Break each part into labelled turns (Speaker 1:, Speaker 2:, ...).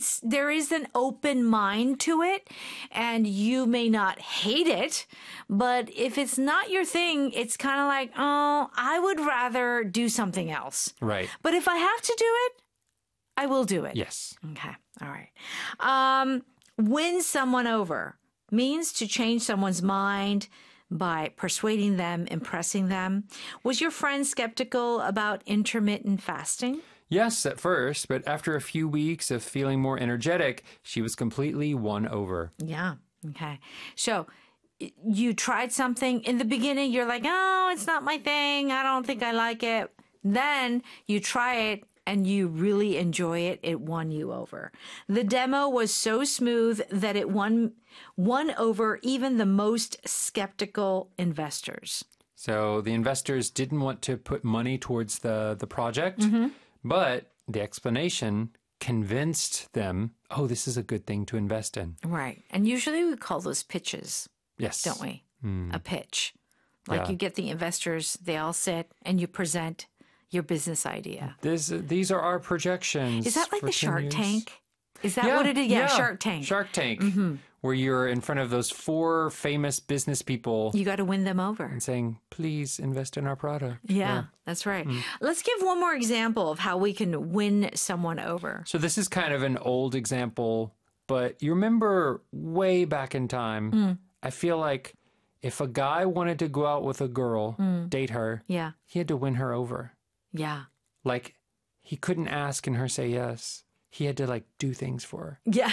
Speaker 1: there is an open mind to it, and you may not hate it, but if it's not your thing, it's kind of like, oh, I would rather do something else.
Speaker 2: Right.
Speaker 1: But if I have to do it, I will do it.
Speaker 2: Yes.
Speaker 1: Okay. All right. Win someone over means to change someone's mind by persuading them, impressing them. Was your friend skeptical about intermittent fasting?
Speaker 2: Yes, at first, but after a few weeks of feeling more energetic, she was completely won over.
Speaker 1: Yeah. Okay. So you tried something in the beginning. You're like, oh, it's not my thing. I don't think I like it. Then you try it and you really enjoy it. It won you over. The demo was so smooth that it won over even the most skeptical investors.
Speaker 2: So the investors didn't want to put money towards the project, but the explanation convinced them, oh, this is a good thing to invest in.
Speaker 1: Right. And usually we call those pitches,
Speaker 2: Yes.
Speaker 1: don't we? A pitch. Like
Speaker 2: Yeah.
Speaker 1: you get the investors, they all sit and you present your business idea.
Speaker 2: These are our projections.
Speaker 1: Is that like
Speaker 2: for
Speaker 1: the
Speaker 2: 10
Speaker 1: Shark
Speaker 2: years.
Speaker 1: Tank? Is that what it is? Yeah, Shark Tank.
Speaker 2: Shark Tank, where you're in front of those 4 famous business people
Speaker 1: You got to win them over.
Speaker 2: and saying, please invest in our product.
Speaker 1: Yeah, that's right. Let's give one more example of how we can win someone over.
Speaker 2: So this is kind of an old example, but you remember way back in time, I feel like if a guy wanted to go out with a girl, date her,
Speaker 1: Yeah,
Speaker 2: he had to win her over.
Speaker 1: yeah,
Speaker 2: Like, he couldn't ask and her say yes. He had to, like, do things for her.
Speaker 1: yeah.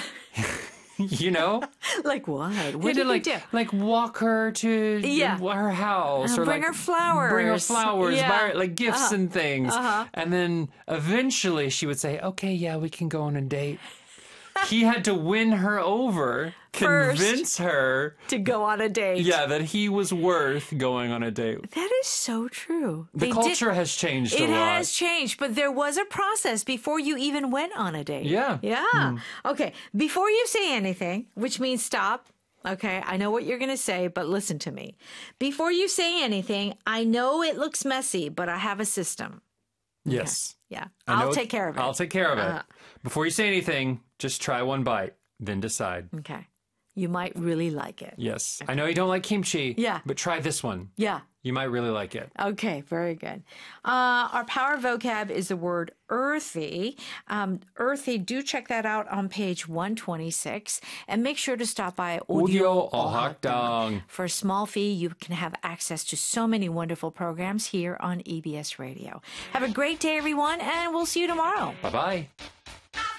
Speaker 2: You know?
Speaker 1: Like what?
Speaker 2: He had
Speaker 1: What
Speaker 2: to,
Speaker 1: did
Speaker 2: like,
Speaker 1: he do?
Speaker 2: like, walk her to
Speaker 1: Yeah.
Speaker 2: her house. Or,
Speaker 1: Bring
Speaker 2: like,
Speaker 1: her flowers.
Speaker 2: Bring her flowers,
Speaker 1: Yeah.
Speaker 2: buy her, like, gifts and things. And then eventually she would say, okay, yeah, we can go on a date. He had to win her over,
Speaker 1: First.
Speaker 2: convince her,
Speaker 1: To go on a date.
Speaker 2: yeah, that he was worth going on a date.
Speaker 1: That is so true.
Speaker 2: The culture has changed a
Speaker 1: It
Speaker 2: lot.
Speaker 1: has changed, but there was a process before you even went on a date.
Speaker 2: Yeah.
Speaker 1: Yeah. Okay. Before you say anything, which means stop. Okay. I know what you're going to say, but listen to me. Before you say anything, I know it looks messy, but I have a system.
Speaker 2: Yes.
Speaker 1: Yeah.
Speaker 2: I know
Speaker 1: I'll take care of it.
Speaker 2: I'll take care of it. Before you say anything, just try one bite, then decide.
Speaker 1: Okay. You might really like it.
Speaker 2: Yes. I know you don't like kimchi.
Speaker 1: Yeah.
Speaker 2: But try this one.
Speaker 1: Yeah.
Speaker 2: You might really like it.
Speaker 1: Okay, very good. Our power vocab is the word earthy. Earthy, do check that out on page 126. And make sure to stop by
Speaker 2: Audio Ohakdang.
Speaker 1: For a small fee, you can have access to so many wonderful programs here on EBS Radio. Have a great day, everyone, and we'll see you tomorrow.
Speaker 2: Bye-bye.